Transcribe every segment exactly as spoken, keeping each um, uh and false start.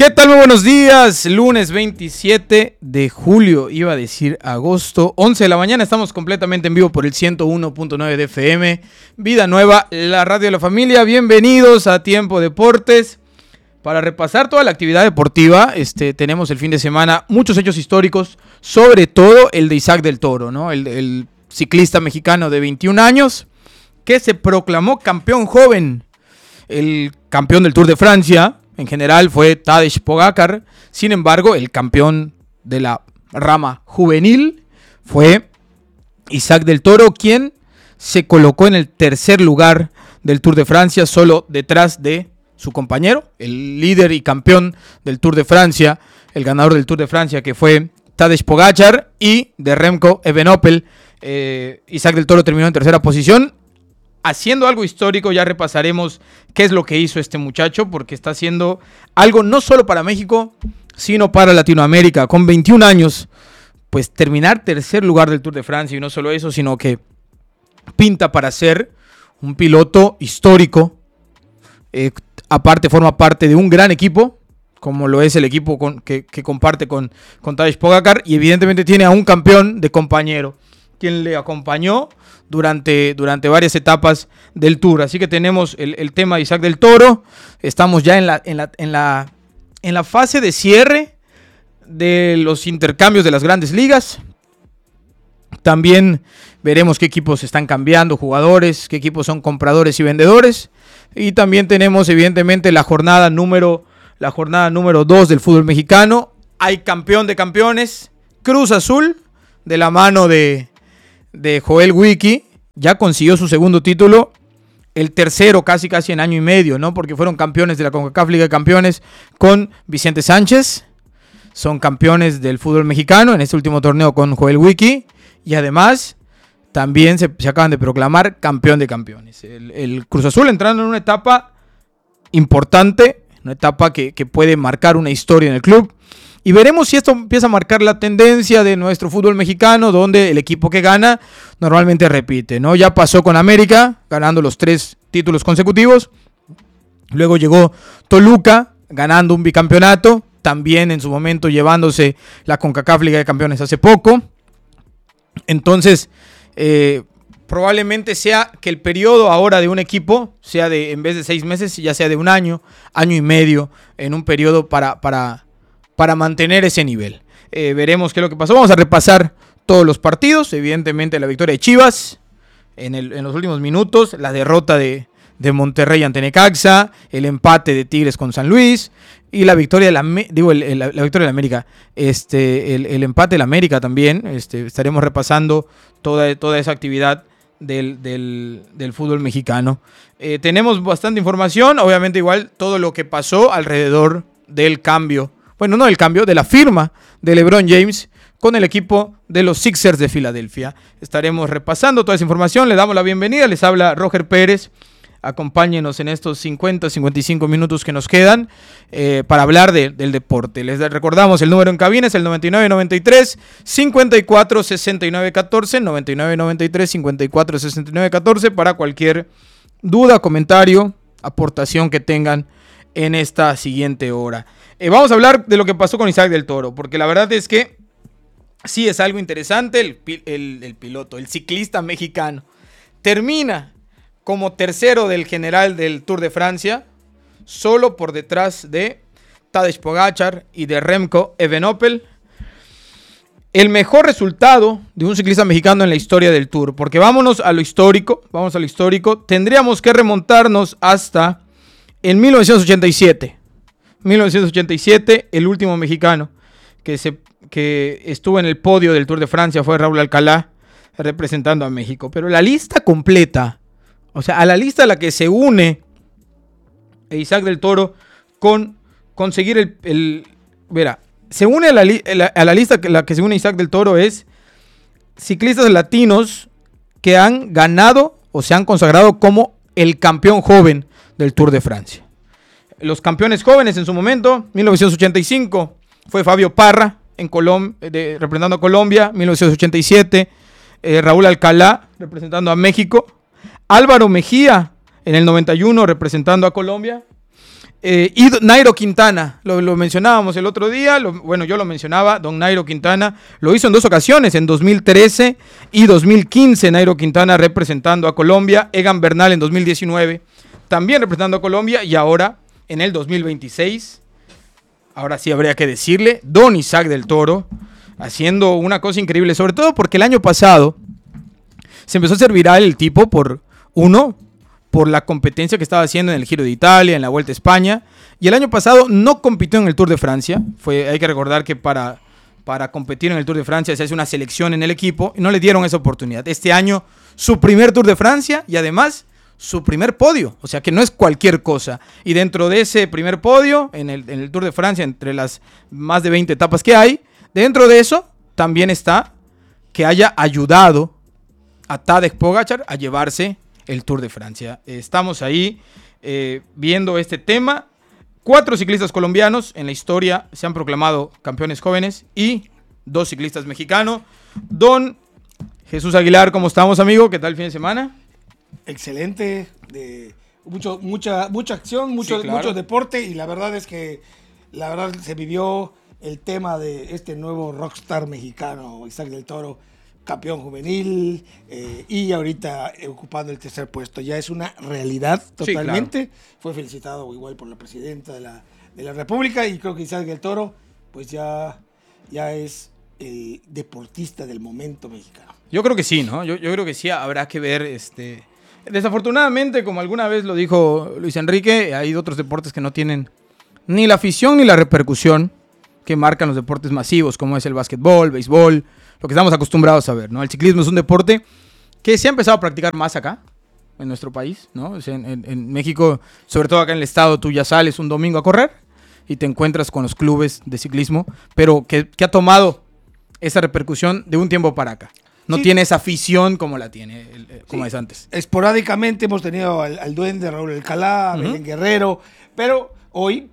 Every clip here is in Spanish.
¿Qué tal? Muy buenos días, lunes veintisiete de julio, iba a decir agosto, once de la mañana, estamos completamente en vivo por el ciento uno punto nueve de F M, Vida Nueva, la radio de la familia. Bienvenidos a Tiempo Deportes. Para repasar toda la actividad deportiva, este, tenemos el fin de semana muchos hechos históricos, sobre todo el de Isaac del Toro, ¿no? el, el ciclista mexicano de veintiún años, que se proclamó campeón joven, el campeón del Tour de Francia. En general fue Tadej Pogačar. Sin embargo, el campeón de la rama juvenil fue Isaac del Toro, quien se colocó en el tercer lugar del Tour de Francia, solo detrás de su compañero, el líder y campeón del Tour de Francia, el ganador del Tour de Francia, que fue Tadej Pogačar, y de Remco Evenepoel. Eh, Isaac del Toro terminó en tercera posición. Haciendo algo histórico, ya repasaremos qué es lo que hizo este muchacho, porque está haciendo algo no solo para México, sino para Latinoamérica. Con veintiún años, pues terminar tercer lugar del Tour de Francia, y no solo eso, sino que pinta para ser un piloto histórico. Eh, aparte, forma parte de un gran equipo, como lo es el equipo con, que, que comparte con, con Tadej Pogačar, y evidentemente tiene a un campeón de compañero, quien le acompañó durante, durante varias etapas del Tour. Así que tenemos el, el tema de Isaac del Toro. Estamos ya en la, en, la, en, la, en la fase de cierre de los intercambios de las grandes ligas. También veremos qué equipos están cambiando jugadores, qué equipos son compradores y vendedores. Y también tenemos evidentemente la jornada número, la jornada número dos del fútbol mexicano. Hay campeón de campeones, Cruz Azul, de la mano de... de Joel Wiki, ya consiguió su segundo título, el tercero casi casi en año y medio, ¿no? Porque fueron campeones de la CONCACAF Liga de Campeones con Vicente Sánchez, son campeones del fútbol mexicano en este último torneo con Joel Wiki, y además también se, se acaban de proclamar campeón de campeones. El, el Cruz Azul entrando en una etapa importante, una etapa que, que puede marcar una historia en el club. Y veremos si esto empieza a marcar la tendencia de nuestro fútbol mexicano, donde el equipo que gana normalmente repite, ¿no? Ya pasó con América, ganando los tres títulos consecutivos. Luego llegó Toluca, ganando un bicampeonato, también en su momento llevándose la CONCACAF Liga de Campeones hace poco. Entonces, eh, probablemente sea que el periodo ahora de un equipo sea de, en vez de seis meses, ya sea de un año, año y medio, en un periodo para... para para mantener ese nivel. Eh, veremos qué es lo que pasó. Vamos a repasar todos los partidos. Evidentemente la victoria de Chivas en, el, en los últimos minutos, la derrota de, de Monterrey ante Necaxa, el empate de Tigres con San Luis y la victoria de la, digo, el, el, la victoria de la América, este, el, el empate de la América también. Este, estaremos repasando toda, toda esa actividad del, del, del fútbol mexicano. Eh, tenemos bastante información, obviamente igual todo lo que pasó alrededor del cambio. Bueno, no del cambio, de la firma de LeBron James con el equipo de los Sixers de Filadelfia. Estaremos repasando toda esa información. Le damos la bienvenida. Les habla Roger Pérez. Acompáñenos en estos cincuenta, cincuenta y cinco minutos que nos quedan eh, para hablar de, del deporte. Les recordamos el número en cabina es el noventa y nueve noventa y tres cincuenta y cuatro sesenta y nueve catorce, noventa y nueve noventa y tres cincuenta y cuatro sesenta y nueve catorce para cualquier duda, comentario, aportación que tengan en esta siguiente hora. Eh, vamos a hablar de lo que pasó con Isaac del Toro, porque la verdad es que sí es algo interesante. El, el, el piloto, el ciclista mexicano, termina como tercero del general del Tour de Francia, solo por detrás de Tadej Pogačar y de Remco Evenepoel. El mejor resultado de un ciclista mexicano en la historia del Tour, porque vámonos a lo histórico, vamos a lo histórico, tendríamos que remontarnos hasta en mil novecientos ochenta y siete. mil novecientos ochenta y siete, el último mexicano que, se, que estuvo en el podio del Tour de Francia fue Raúl Alcalá, representando a México. Pero la lista completa, o sea, a la lista a la que se une Isaac del Toro con conseguir el... el verá, se une a la, a la lista a la que se une Isaac del Toro es ciclistas latinos que han ganado o se han consagrado como el campeón joven del Tour de Francia. Los campeones jóvenes en su momento, mil novecientos ochenta y cinco, fue Fabio Parra en Colom- de, representando a Colombia, mil novecientos ochenta y siete, eh, Raúl Alcalá representando a México, Álvaro Mejía en el noventa y uno representando a Colombia, Eh, y Nairo Quintana, lo, lo mencionábamos el otro día, lo, bueno, yo lo mencionaba, don Nairo Quintana, lo hizo en dos ocasiones, en dos mil trece y dos mil quince, Nairo Quintana representando a Colombia, Egan Bernal en dos mil diecinueve, también representando a Colombia, y ahora, en el dos mil veintiséis, ahora sí habría que decirle, don Isaac del Toro, haciendo una cosa increíble, sobre todo porque el año pasado se empezó a hacer viral el tipo por, uno, por la competencia que estaba haciendo en el Giro de Italia, en la Vuelta a España, y el año pasado no compitió en el Tour de Francia. Fue, hay que recordar que para, para competir en el Tour de Francia se hace una selección en el equipo, y no le dieron esa oportunidad. Este año, su primer Tour de Francia, y además, su primer podio, o sea que no es cualquier cosa. Y dentro de ese primer podio, en el, en el Tour de Francia, entre las más de veinte etapas que hay, dentro de eso, también está que haya ayudado a Tadej Pogačar a llevarse el Tour de Francia. Estamos ahí eh, viendo este tema. Cuatro ciclistas colombianos en la historia se han proclamado campeones jóvenes y dos ciclistas mexicanos. Don Jesús Aguilar, ¿cómo estamos, amigo? ¿Qué tal el fin de semana? Excelente, de mucho, mucha, mucha acción, mucho, sí, claro. mucho deporte, y la verdad es que la verdad se vivió el tema de este nuevo rockstar mexicano, Isaac del Toro, campeón juvenil, eh, y ahorita ocupando el tercer puesto. Ya es una realidad totalmente. Sí, claro. Fue felicitado igual por la presidenta de la, de la República, y creo que Isaac del Toro pues ya, ya es el deportista del momento mexicano. Yo creo que sí, ¿no? Yo, yo creo que sí, habrá que ver. este Desafortunadamente, como alguna vez lo dijo Luis Enrique, hay otros deportes que no tienen ni la afición ni la repercusión que marcan los deportes masivos, como es el básquetbol, béisbol, lo que estamos acostumbrados a ver, ¿no? El ciclismo es un deporte que se ha empezado a practicar más acá, en nuestro país, ¿no? O sea, en, en, en México, sobre todo acá en el estado, tú ya sales un domingo a correr y te encuentras con los clubes de ciclismo, pero que, que ha tomado esa repercusión de un tiempo para acá. No sí. tiene esa afición como la tiene, como sí. es antes. Esporádicamente hemos tenido al, al duende Raúl Alcalá, uh-huh. Belén Guerrero, pero hoy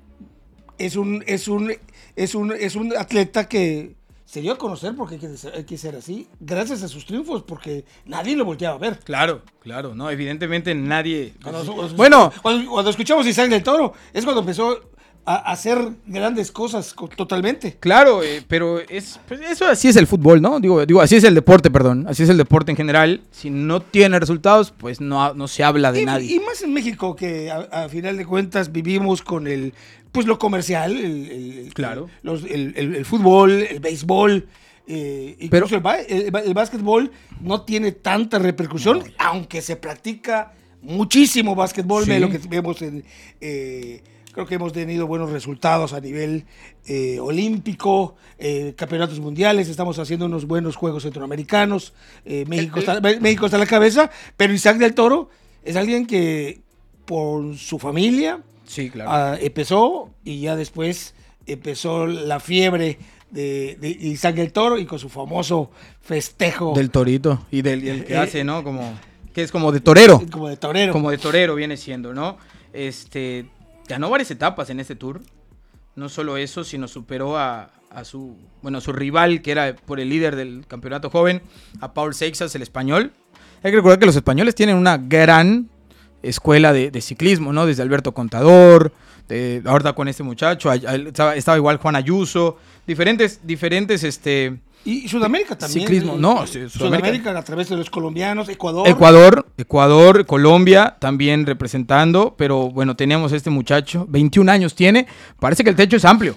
es un, es un, es un, es un atleta que se dio a conocer, porque hay que, hay que ser así, gracias a sus triunfos, porque nadie lo volteaba a ver. Claro, claro, no, evidentemente nadie. Cuando, cuando, bueno, cuando, cuando escuchamos a Isaac del Toro, es cuando empezó a hacer grandes cosas totalmente. Claro, eh, pero es pues eso así es el fútbol, ¿no? Digo, digo, así es el deporte, perdón. Así es el deporte en general. Si no tiene resultados, pues no, no se habla de y, nadie. Y más en México, que a, a final de cuentas vivimos con el, pues lo comercial, el, el, claro. el, los, el, el, el fútbol, el béisbol, eh, incluso pero, el, el, el básquetbol no tiene tanta repercusión, no, aunque se practica muchísimo básquetbol, sí. lo que vemos en... Eh, Creo que hemos tenido buenos resultados a nivel eh, olímpico, eh, campeonatos mundiales, estamos haciendo unos buenos juegos centroamericanos, eh, México, está, México está a la cabeza, pero Isaac del Toro es alguien que por su familia sí, claro. uh, empezó, y ya después empezó la fiebre de, de Isaac del Toro, y con su famoso festejo. Del torito, y del y el que eh, hace, ¿no? Como, que es como de torero. Como de torero. Como de torero viene siendo, ¿no? Este... Ganó varias etapas en este Tour. No solo eso, sino superó a, a su bueno a su rival, que era por el líder del campeonato joven, a Paul Seixas, el español. Hay que recordar que los españoles tienen una gran escuela de, de ciclismo, ¿no? Desde Alberto Contador, de, ahorita con este muchacho, estaba, estaba igual Juan Ayuso, diferentes, diferentes, este... Y Sudamérica también. Ciclismo, no. Sí, Sudamérica. Sudamérica a través de los colombianos, Ecuador. Ecuador, Ecuador, Colombia también representando, pero bueno, teníamos este muchacho, veintiún años tiene, parece que el techo es amplio.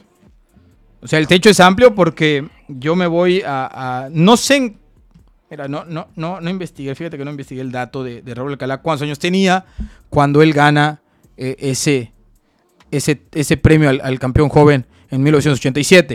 O sea, el techo es amplio porque yo me voy a, a no sé, mira, no, no, no, no investigué, fíjate que no investigué el dato de, de Raúl Alcalá, cuántos años tenía cuando él gana eh, ese, ese, ese premio al, al campeón joven en mil novecientos ochenta y siete.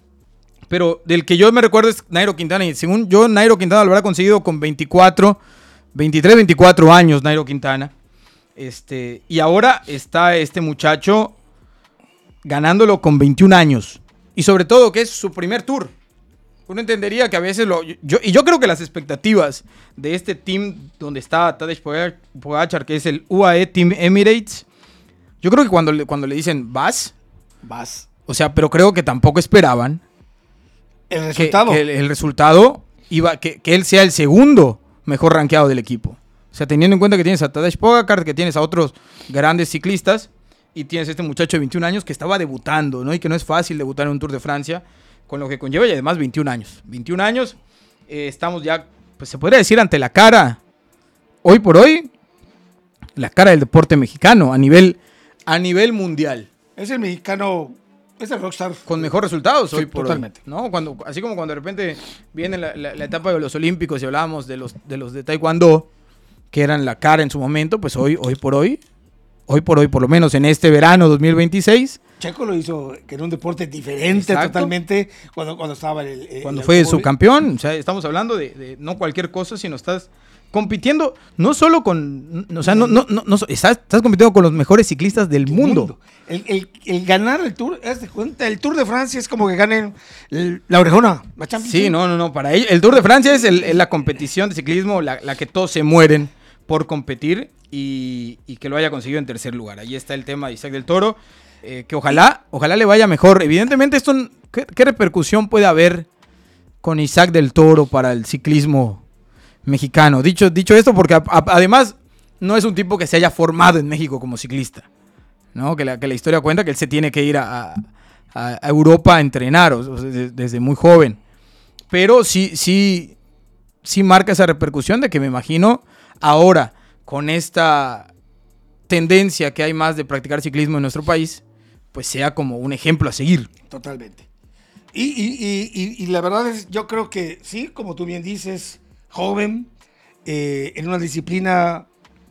Pero del que yo me recuerdo es Nairo Quintana. Y según yo, Nairo Quintana lo habrá conseguido con veinticuatro, veintitrés, veinticuatro años, Nairo Quintana. Este, y ahora está este muchacho ganándolo con veintiún años. Y sobre todo que es su primer Tour. Uno entendería que a veces lo... Yo, y yo creo que las expectativas de este team donde está Tadej Pogačar, que es el U A E Team Emirates, yo creo que cuando le, cuando le dicen, ¿vas? Vas. O sea, pero creo que tampoco esperaban el resultado. Que, que el, el resultado iba que, que él sea el segundo mejor rankeado del equipo. O sea, teniendo en cuenta que tienes a Tadej Pogačar, que tienes a otros grandes ciclistas, y tienes este muchacho de veintiún años que estaba debutando, ¿no? Y que no es fácil debutar en un Tour de Francia, con lo que conlleva, y además veintiún años. veintiún años, eh, estamos ya, pues se podría decir, ante la cara, hoy por hoy, la cara del deporte mexicano a nivel, a nivel mundial. Es el mexicano, es el rockstar. Con mejores resultados sí, hoy por totalmente. hoy, ¿no? Cuando, así como cuando de repente viene la, la, la etapa de los olímpicos y hablábamos de los de, los de taekwondo, que eran la cara en su momento, pues hoy, hoy por hoy, hoy por hoy, por lo menos en este verano dos mil veintiséis. Checo lo hizo, que era un deporte diferente. Exacto. Totalmente cuando, cuando estaba el, el Cuando el fue subcampeón, o sea, estamos hablando de, de no cualquier cosa, sino estás compitiendo no solo con, o sea, no, no, no, no estás, estás compitiendo con los mejores ciclistas del mundo. mundo. El, el, el ganar el Tour, haz de cuenta, el Tour de Francia es como que ganen el, la orejona, la Champions. Sí, no, no, no, para ellos, el Tour de Francia es, el, es la competición de ciclismo, la, la que todos se mueren por competir y, y que lo haya conseguido en tercer lugar. Ahí está el tema de Isaac del Toro, eh, que ojalá, ojalá le vaya mejor. Evidentemente, esto, ¿qué, qué repercusión puede haber con Isaac del Toro para el ciclismo mexicano? Dicho, dicho esto, porque a, a, además no es un tipo que se haya formado en México como ciclista, ¿no? Que la, que la historia cuenta que él se tiene que ir a, a, a Europa a entrenar o, o desde, desde muy joven. Pero sí, sí, sí marca esa repercusión de que me imagino ahora, con esta tendencia que hay más de practicar ciclismo en nuestro país, pues sea como un ejemplo a seguir. Totalmente. Y, y, y, y, y la verdad es, yo creo que sí, como tú bien dices, joven, eh, en una disciplina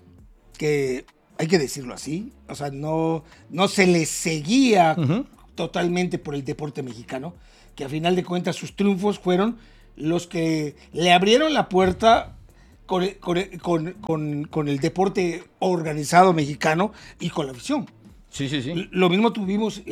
que, hay que decirlo así, o sea, no, no se le seguía uh-huh. totalmente por el deporte mexicano, que a final de cuentas sus triunfos fueron los que le abrieron la puerta con, con, con, con, con el deporte organizado mexicano y con la afición. Sí, sí, sí. Lo mismo tuvimos